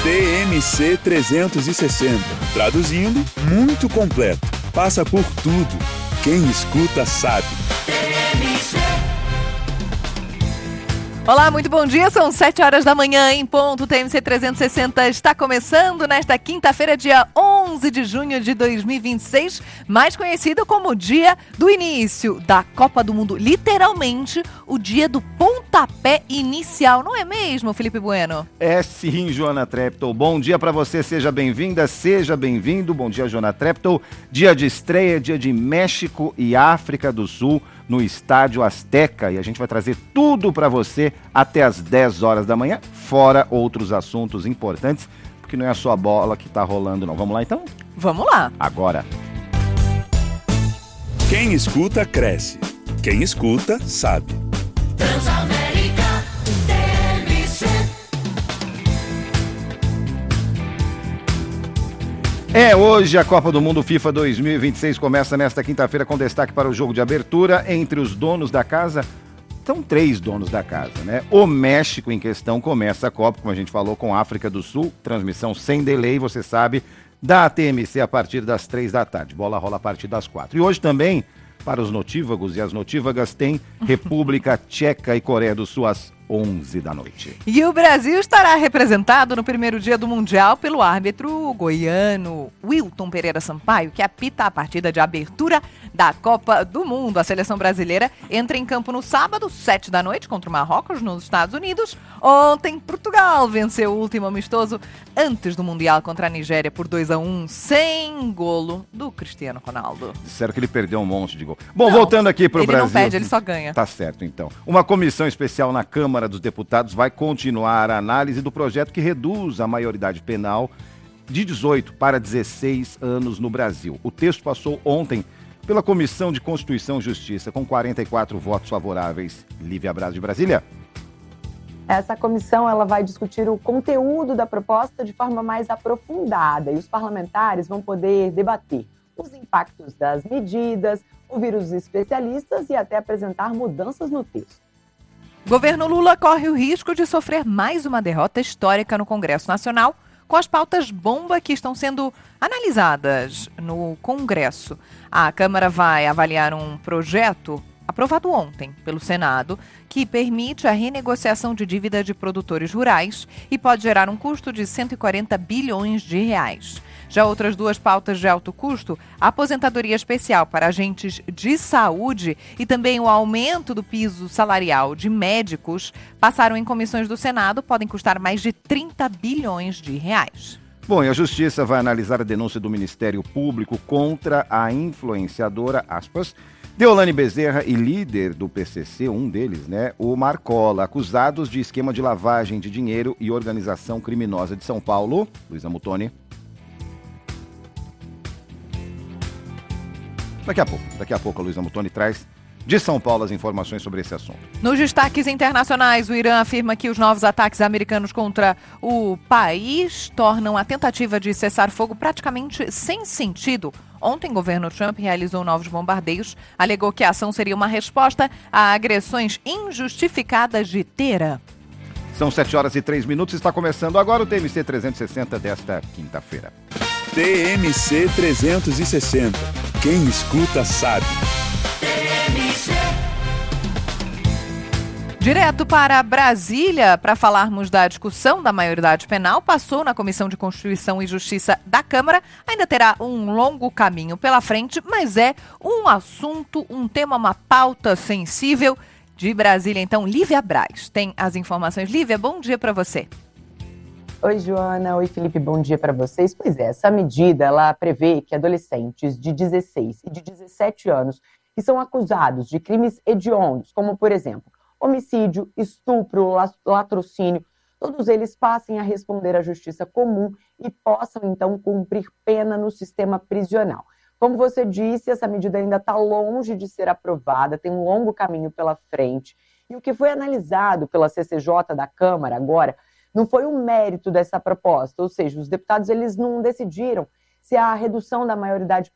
TMC 360. Traduzindo, muito completo. Passa por tudo. Quem escuta sabe. Olá, muito bom dia, são 7 horas da manhã em ponto, o TMC 360 está começando nesta quinta-feira, dia 11 de junho de 2026, mais conhecido como o dia do início da Copa do Mundo, literalmente o dia do pontapé inicial, não é mesmo, Felipe Bueno? É sim, Joana Treptow, bom dia para você, seja bem-vinda, seja bem-vindo, bom dia, Joana Treptow, dia de estreia, dia de México e África do Sul, no Estádio Azteca, e a gente vai trazer tudo para você até as 10 horas da manhã, fora outros assuntos importantes, porque não é só a bola que tá rolando não. Vamos lá então? Vamos lá. Agora. Quem escuta, cresce. Quem escuta, sabe. Hoje a Copa do Mundo FIFA 2026 começa nesta quinta-feira com destaque para o jogo de abertura entre os donos da casa. São 3 donos da casa, né? O México em questão começa a Copa, como a gente falou, com a África do Sul, transmissão sem delay, você sabe, da TMC a partir das 3 da tarde. Bola rola a partir das 4. E hoje também, para os notívagos e as notívagas, tem República Tcheca e Coreia do Sul às 11 da noite. E o Brasil estará representado no primeiro dia do Mundial pelo árbitro goiano Wilton Pereira Sampaio, que apita a partida de abertura da Copa do Mundo. A seleção brasileira entra em campo no sábado, 7 da noite, contra o Marrocos, nos Estados Unidos. Ontem, Portugal venceu o último amistoso antes do Mundial contra a Nigéria por 2-1, sem golo do Cristiano Ronaldo. Disseram que ele perdeu um monte de gol. Bom, voltando aqui para o Brasil. Ele não perde, ele só ganha. Tá certo, então. Uma comissão especial na Câmara dos Deputados vai continuar a análise do projeto que reduz a maioridade penal de 18 para 16 anos no Brasil. O texto passou ontem pela Comissão de Constituição e Justiça, com 44 votos favoráveis. Lívia Braz, de Brasília. Essa comissão ela vai discutir o conteúdo da proposta de forma mais aprofundada e os parlamentares vão poder debater os impactos das medidas, ouvir os especialistas e até apresentar mudanças no texto. Governo Lula corre o risco de sofrer mais uma derrota histórica no Congresso Nacional, com as pautas bomba que estão sendo analisadas no Congresso. A Câmara vai avaliar um projeto aprovado ontem pelo Senado, que permite a renegociação de dívida de produtores rurais e pode gerar um custo de 140 bilhões de reais. Já outras 2 pautas de alto custo, a aposentadoria especial para agentes de saúde e também o aumento do piso salarial de médicos, passaram em comissões do Senado, podem custar mais de 30 bilhões de reais. Bom, e a Justiça vai analisar a denúncia do Ministério Público contra a influenciadora, aspas, Deolane Bezerra e líder do PCC, um deles, né, o Marcola, acusados de esquema de lavagem de dinheiro e organização criminosa de São Paulo. Luísa Mutoni. Daqui a pouco a Luísa Mutoni traz de São Paulo as informações sobre esse assunto. Nos destaques internacionais, o Irã afirma que os novos ataques americanos contra o país tornam a tentativa de cessar fogo praticamente sem sentido. Ontem, o governo Trump realizou novos bombardeios, alegou que a ação seria uma resposta a agressões injustificadas de Teherã. São 7 horas e 3 minutos, está começando agora o TMC 360 desta quinta-feira. TMC 360. Quem escuta sabe. Direto para Brasília, para falarmos da discussão da maioridade penal, passou na Comissão de Constituição e Justiça da Câmara. Ainda terá um longo caminho pela frente, mas é um assunto, um tema, uma pauta sensível. De Brasília, então, Lívia Braz tem as informações. Lívia, bom dia para você. Oi, Joana. Oi, Felipe. Bom dia para vocês. Pois é, essa medida ela prevê que adolescentes de 16 e de 17 anos que são acusados de crimes hediondos, como, por exemplo, homicídio, estupro, latrocínio, todos eles passem a responder à justiça comum e possam, então, cumprir pena no sistema prisional. Como você disse, essa medida ainda está longe de ser aprovada, tem um longo caminho pela frente. E o que foi analisado pela CCJ da Câmara agora não foi o mérito dessa proposta, ou seja, os deputados eles não decidiram se a redução da maioridade